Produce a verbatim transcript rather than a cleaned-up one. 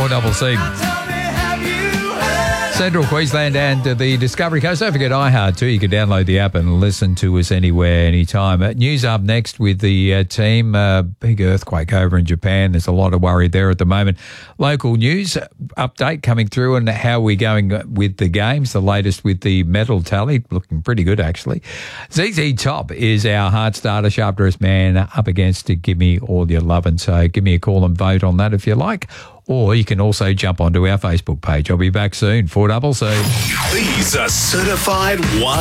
four double C. Central Queensland and the Discovery Coast. Don't forget iHeart too. You can download the app and listen to us anywhere, anytime. Uh, news up next with the uh, team. Uh, big earthquake over in Japan. There's a lot of worry there at the moment. Local news update coming through and how we're going with the games. The latest with the medal tally. Looking pretty good, actually. Z Z Top is our heart starter, sharp dressed man up against it. Give me all your lovin'. So give me a call and vote on that if you like. Or you can also jump onto our Facebook page. I'll be back soon. four double C. These are certified one.